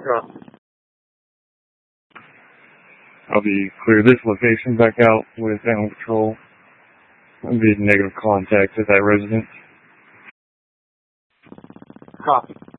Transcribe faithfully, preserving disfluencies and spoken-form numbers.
Copy. I'll be clear this location back out with Animal Control. I'll be negative contact at that residence. Copy.